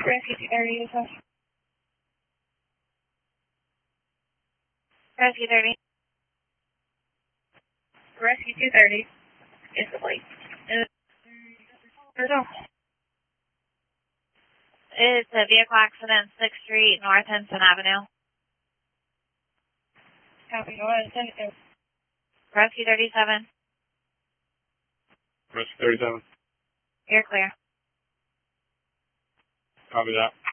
Rescue 230 is off. Rescue 30. Rescue 230 is the plate. It's a vehicle accident, 6th Street, North Henson Avenue. Copy, go ahead, send it there. Rescue 37. Rescue 37. You're clear. Copy that.